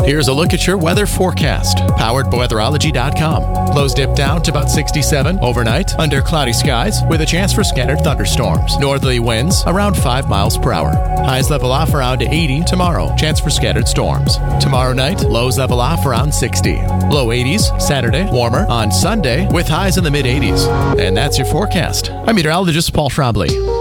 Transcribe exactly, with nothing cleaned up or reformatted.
Here's a look at your weather forecast, powered by weatherology dot com. Lows dip down to about sixty-seven overnight under cloudy skies with a chance for scattered thunderstorms. Northerly winds around five miles per hour. Highs level off around eighty tomorrow. Chance for scattered storms. Tomorrow night, lows level off around sixty. Low eighties Saturday, warmer on Sunday with highs in the mid eighties. And that's your forecast. I'm meteorologist Paul Trombley.